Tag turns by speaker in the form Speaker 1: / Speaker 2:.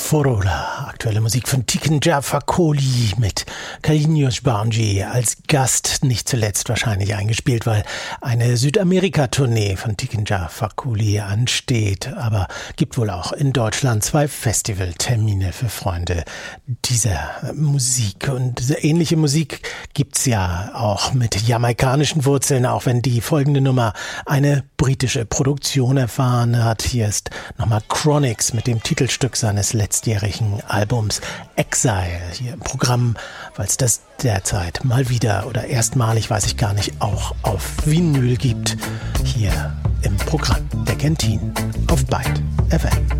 Speaker 1: Forola, aktuelle Musik von Tiken Jah Fakoly mit Carlinhos Brownjee als Gast, nicht zuletzt wahrscheinlich eingespielt, weil eine Südamerika-Tournee von Tiken Jah Fakoly ansteht, aber gibt wohl auch in Deutschland 2 Festivaltermine für Freunde dieser Musik. Und ähnliche Musik gibt's ja auch mit jamaikanischen Wurzeln, auch wenn die folgende Nummer eine britische Produktion erfahren hat. Hier ist nochmal Chronixx mit dem Titelstück seines letztjährigen Albums Exile hier im Programm, weil es das derzeit mal wieder oder erstmalig, weiß ich gar nicht, auch auf Vinyl gibt. Hier im Programm der Canteen auf Byte FM.